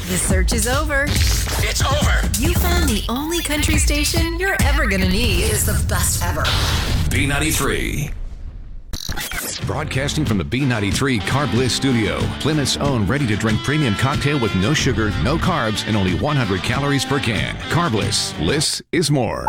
The search is over. It's over. You found the only country station you're ever gonna need. It is the best ever. B93. Broadcasting from the B93 Carb Bliss studio, Plymouth's own ready-to-drink premium cocktail with no sugar, no carbs, and only 100 calories per can. Carb Bliss. Bliss is more.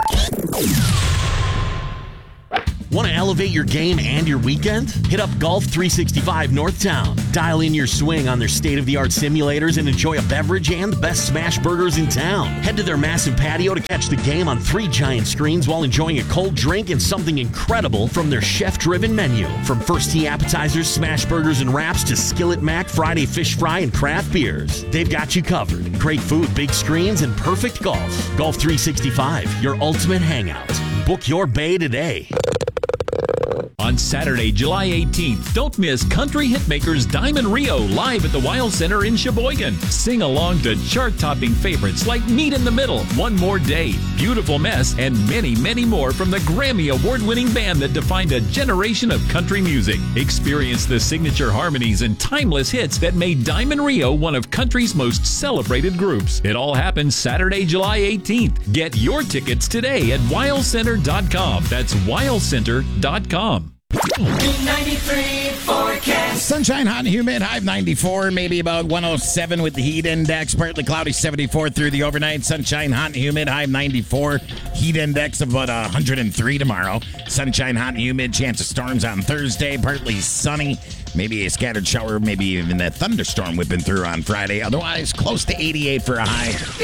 Want to elevate your game and your weekend? Hit up Golf 365 Northtown. Dial in your swing on their state-of-the-art simulators and enjoy a beverage and the best smash burgers in town. Head to their massive patio to catch the game on 3 giant screens while enjoying a cold drink and something incredible from their chef-driven menu. From first tee appetizers, smash burgers and wraps to skillet mac, Friday fish fry, and craft beers. They've got you covered. Great food, big screens, and perfect golf. Golf 365, your ultimate hangout. Book your bay today. On Saturday, July 18th, don't miss country hitmakers Diamond Rio live at the Wild Center in Sheboygan. Sing along to chart-topping favorites like Meet in the Middle, One More Day, Beautiful Mess, and many, many more from the Grammy Award-winning band that defined a generation of country music. Experience the signature harmonies and timeless hits that made Diamond Rio one of country's most celebrated groups. It all happens Saturday, July 18th. Get your tickets today at wildcenter.com. That's wildcenter.com. 93 forecast. Sunshine, hot and humid, high of 94, maybe about 107 with the heat index. Partly cloudy, 74 through the overnight. Sunshine, hot and humid, high of 94. Heat index of about 103 tomorrow. Sunshine, hot and humid, chance of storms on Thursday. Partly sunny, maybe a scattered shower, maybe even that thunderstorm whipping through on Friday. Otherwise, close to 88 for a high.